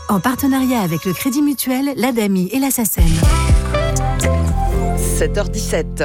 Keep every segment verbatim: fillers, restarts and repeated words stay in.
En partenariat avec le Crédit Mutuel, l'Adami et la SACEM. sept heures dix-sept.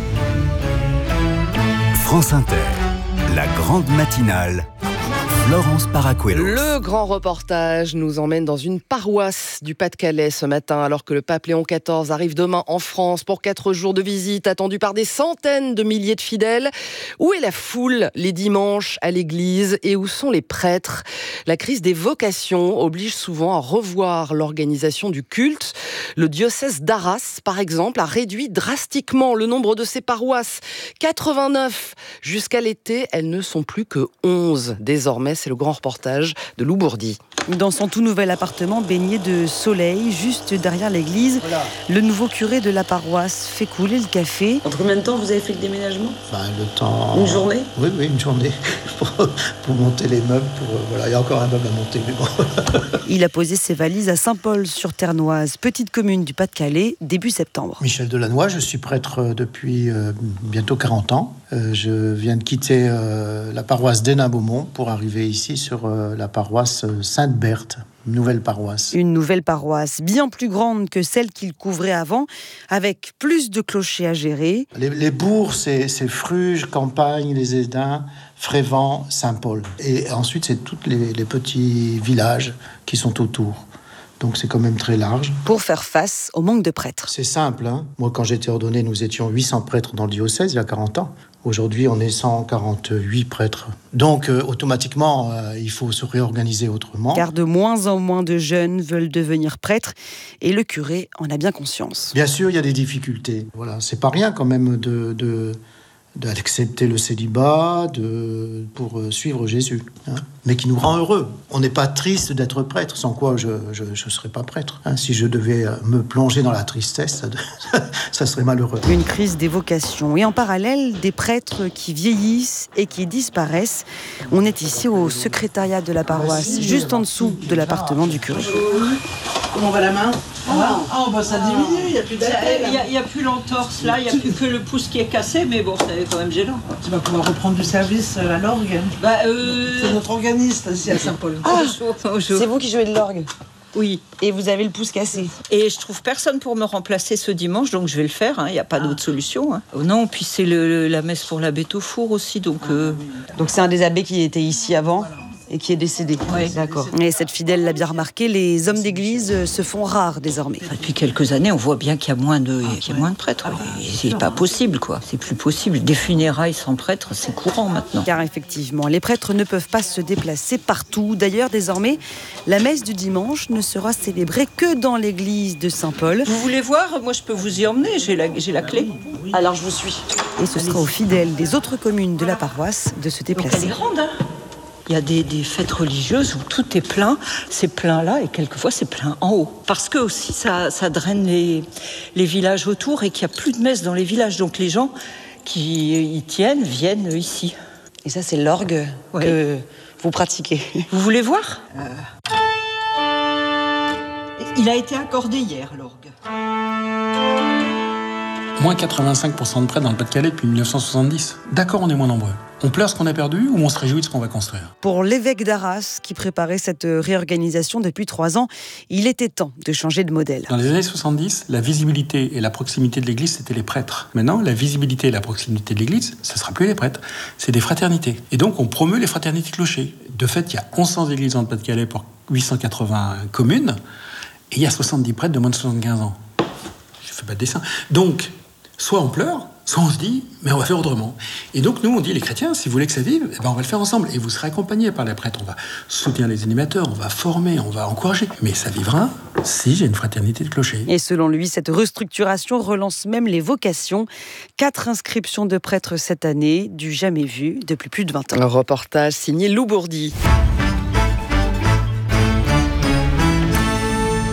France Inter, la grande matinale. Florence Paracuelos. Le grand reportage nous emmène dans une paroisse du Pas-de-Calais ce matin, alors que le pape Léon quatorze arrive demain en France pour quatre jours de visite, attendu par des centaines de milliers de fidèles. Où est la foule les dimanches à l'église et où sont les prêtres ? La crise des vocations oblige souvent à revoir l'organisation du culte. Le diocèse d'Arras, par exemple, a réduit drastiquement le nombre de ses paroisses. quatre-vingt-neuf jusqu'à l'été, elles ne sont plus que onze désormais. C'est le grand reportage de Lou Bourdi. Dans son tout nouvel appartement baigné de soleil, juste derrière l'église, voilà. Le nouveau curé de la paroisse fait couler le café. En combien de temps vous avez fait le déménagement ? Enfin, le temps... Une journée ? Oui, oui, une journée. pour, pour monter les meubles. Pour, voilà, il y a encore un meuble à monter, mais bon. Il a posé ses valises à Saint-Paul-sur-Ternoise, petite commune du Pas-de-Calais, début septembre. Michel Delannoy, je suis prêtre depuis euh, bientôt quarante ans. Euh, je viens de quitter euh, la paroisse d'Hénin-Beaumont pour arriver ici sur euh, la paroisse Sainte-Berthe, une nouvelle paroisse. Une nouvelle paroisse, bien plus grande que celle qu'il couvrait avant, avec plus de clochers à gérer. Les, les bourgs, c'est, c'est Fruges, Campagne, les Édins, Frévent, Saint-Paul. Et ensuite, c'est tous les, les petits villages qui sont autour. Donc c'est quand même très large. Pour faire face au manque de prêtres. C'est simple, hein. Moi, quand j'étais ordonné, nous étions huit cents prêtres dans le diocèse, il y a quarante ans. Aujourd'hui, on est cent quarante-huit prêtres. Donc, euh, automatiquement, euh, il faut se réorganiser autrement. Car de moins en moins de jeunes veulent devenir prêtres, et le curé en a bien conscience. Bien sûr, il y a des difficultés. Voilà, c'est pas rien quand même de... de... d'accepter le célibat de, pour suivre Jésus, hein, mais qui nous rend heureux. On n'est pas triste d'être prêtre, sans quoi je ne serais pas prêtre. Hein. Si je devais me plonger dans la tristesse, ça, ça serait malheureux. Une crise des vocations et en parallèle, des prêtres qui vieillissent et qui disparaissent. On est ici au secrétariat de la paroisse, juste en dessous de l'appartement du curé. Comment va la main ? Oh, oh bah ça diminue, il n'y a plus d'appel. Il n'y a, a plus l'entorse là, il n'y a plus que le pouce qui est cassé, mais bon, c'est quand même gênant. Tu vas pouvoir reprendre du service à l'orgue. Bah, euh... C'est notre organiste ici à Saint-Paul. Ah, c'est vous qui jouez de l'orgue ? Oui. Et vous avez le pouce cassé. Et je trouve personne pour me remplacer ce dimanche, donc je vais le faire, il hein, n'y a pas ah. d'autre solution. Hein. Oh non, puis c'est le, la messe pour l'abbé Taufour aussi, donc... Euh... Donc c'est un des abbés qui était ici avant ? Et qui est décédé. Oui, d'accord. Et cette fidèle l'a bien remarqué, les hommes d'église se font rares désormais. Enfin, depuis quelques années, on voit bien qu'il y a moins de, qu'il y a moins de prêtres. C'est pas possible, quoi. C'est plus possible. Des funérailles sans prêtre, c'est courant maintenant. Car effectivement, les prêtres ne peuvent pas se déplacer partout. D'ailleurs, désormais, la messe du dimanche ne sera célébrée que dans l'église de Saint-Paul. Vous voulez voir ? Moi, je peux vous y emmener. J'ai la, j'ai la clé. Alors, je vous suis. Et ce sera aux fidèles des autres communes de la paroisse de se déplacer. Donc, elle est grande, hein ? Il y a des, des fêtes religieuses où tout est plein, c'est plein là et quelquefois c'est plein en haut. Parce que aussi ça, ça draine les, les villages autour et qu'il n'y a plus de messe dans les villages. Donc les gens qui y tiennent viennent ici. Et ça c'est l'orgue oui. que vous pratiquez. Vous voulez voir ? euh... Il a été accordé hier, l'orgue. Moins quatre-vingt-cinq pour cent de prêtres dans le Pas-de-Calais depuis dix-neuf cent soixante-dix. D'accord, on est moins nombreux. On pleure ce qu'on a perdu ou on se réjouit de ce qu'on va construire ? Pour l'évêque d'Arras, qui préparait cette réorganisation depuis trois ans, il était temps de changer de modèle. Dans les années soixante-dix, la visibilité et la proximité de l'Église, c'était les prêtres. Maintenant, la visibilité et la proximité de l'Église, ce ne sera plus les prêtres, c'est des fraternités. Et donc, on promeut les fraternités clochers. De fait, il y a onze cents églises dans le Pas-de-Calais pour huit cent quatre-vingts communes, et il y a soixante-dix prêtres de moins de soixante-quinze ans. Je ne fais pas de dessin. Donc, soit on pleure, soit on se dit, mais on va faire autrement. Et donc, nous, on dit, les chrétiens, si vous voulez que ça vive, eh ben, on va le faire ensemble. Et vous serez accompagnés par les prêtres. On va soutenir les animateurs, on va former, on va encourager. Mais ça vivra si j'ai une fraternité de clochers. Et selon lui, cette restructuration relance même les vocations. Quatre inscriptions de prêtres cette année, du jamais vu depuis plus de vingt ans. Un reportage signé Lou Bourdi. Nos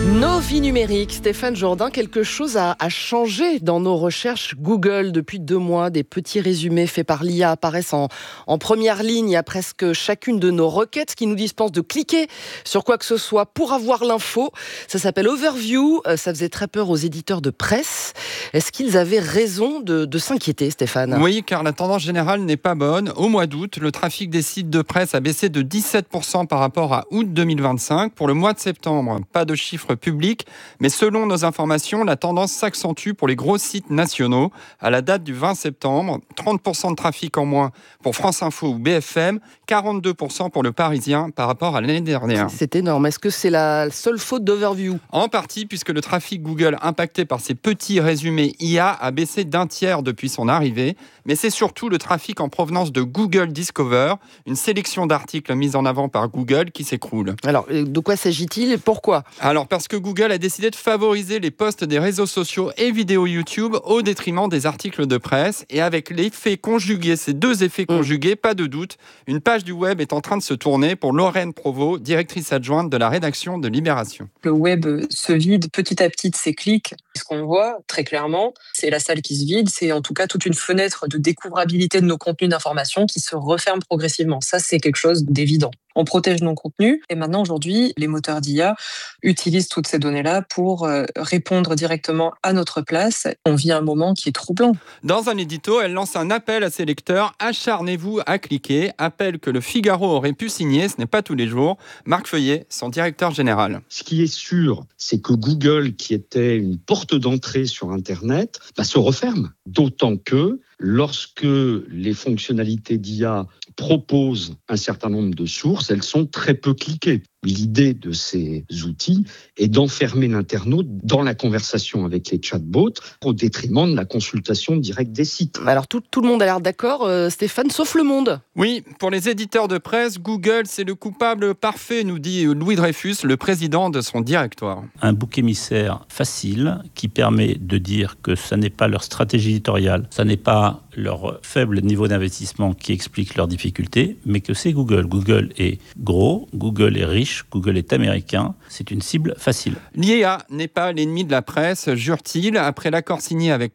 vie numérique. Stéphane Jourdain, quelque chose a, a changé dans nos recherches Google depuis deux mois. Des petits résumés faits par l'I A apparaissent en, en première ligne à presque chacune de nos requêtes, ce qui nous dispense de cliquer sur quoi que ce soit pour avoir l'info. Ça s'appelle Overview. Ça faisait très peur aux éditeurs de presse. Est-ce qu'ils avaient raison de, de s'inquiéter, Stéphane ? Oui, car la tendance générale n'est pas bonne. Au mois d'août, le trafic des sites de presse a baissé de dix-sept pour cent par rapport à août deux mille vingt-cinq. Pour le mois de septembre, pas de chiffres publics, mais selon nos informations, la tendance s'accentue pour les gros sites nationaux. À la date du vingt septembre, trente pour cent de trafic en moins pour France Info ou B F M, quarante-deux pour cent pour le Parisien par rapport à l'année dernière. C'est énorme. Est-ce que c'est la seule faute d'Overview ? En partie, puisque le trafic Google impacté par ces petits résumés I A a baissé d'un tiers depuis son arrivée, mais c'est surtout le trafic en provenance de Google Discover, une sélection d'articles mis en avant par Google qui s'écroule. Alors, de quoi s'agit-il et pourquoi ? Alors, parce que Google a décidé de favoriser les posts des réseaux sociaux et vidéos YouTube au détriment des articles de presse. Et avec l'effet conjugué, ces deux effets conjugués, pas de doute, une page du web est en train de se tourner pour Lorraine Provost, directrice adjointe de la rédaction de Libération. Le web se vide petit à petit de ses clics. Ce qu'on voit très clairement, c'est la salle qui se vide, c'est en tout cas toute une fenêtre de découvrabilité de nos contenus d'information qui se referme progressivement. Ça, c'est quelque chose d'évident. On protège nos contenus et maintenant, aujourd'hui, les moteurs d'I A utilisent toutes ces données-là pour répondre directement à notre place. On vit un moment qui est troublant. Dans un édito, elle lance un appel à ses lecteurs. Acharnez-vous à cliquer. Appel que le Figaro aurait pu signer, ce n'est pas tous les jours. Marc Feuillet, son directeur général. Ce qui est sûr, c'est que Google, qui était une porte d'entrée sur Internet, bah, se referme. D'autant que lorsque les fonctionnalités d'I A proposent un certain nombre de sources, elles sont très peu cliquées. L'idée de ces outils est d'enfermer l'internaute dans la conversation avec les chatbots au détriment de la consultation directe des sites. Alors tout, tout le monde a l'air d'accord, euh, Stéphane, sauf Le Monde. Oui, pour les éditeurs de presse, Google, c'est le coupable parfait, nous dit Louis Dreyfus, le président de son directoire. Un bouc émissaire facile qui permet de dire que ça n'est pas leur stratégie éditoriale, ça n'est pas leur faible niveau d'investissement qui explique leurs difficultés, mais que c'est Google. Google est gros, Google est riche, Google est américain, c'est une cible facile. L'I A n'est pas l'ennemi de la presse, jure-t-il. Après l'accord signé avec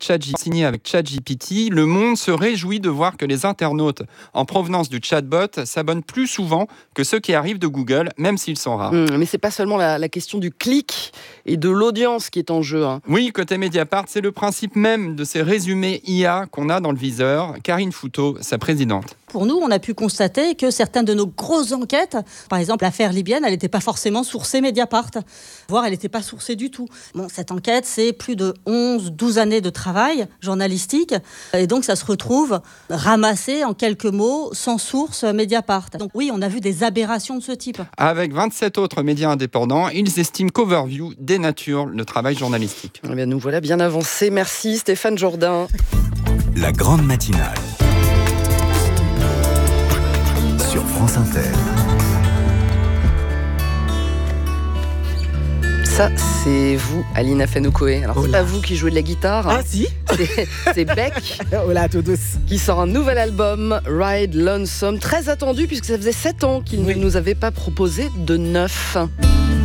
ChatGPT, Le Monde se réjouit de voir que les internautes en provenance du chatbot s'abonnent plus souvent que ceux qui arrivent de Google, même s'ils sont rares. Mmh, mais c'est pas seulement la, la question du clic et de l'audience qui est en jeu. Hein. Oui, côté Mediapart, c'est le principe même de ces résumés I A qu'on a dans le viseur. Karine Fouteau, sa présidente. Pour nous, on a pu constater que certaines de nos grosses enquêtes, par exemple l'affaire libyenne, elle n'était pas forcément sourcée Mediapart, voire elle n'était pas sourcée du tout. Bon, cette enquête, c'est plus de onze douze années de travail journalistique, et donc ça se retrouve ramassé en quelques mots, sans source Mediapart. Donc oui, on a vu des aberrations de ce type. Avec vingt-sept autres médias indépendants, ils estiment qu'Overview dénature le travail journalistique. Eh bien, nous voilà bien avancés. Merci Stéphane Jourdain. La grande matinale sur France Inter. Ça, c'est vous, Alina Fenoukoé. Alors, c'est pas vous qui jouez de la guitare. Ah, si C'est, c'est Beck Hola a todos. Qui sort un nouvel album, Ride Lonesome, très attendu puisque ça faisait sept ans qu'il oui. ne nous avait pas proposé de neuf.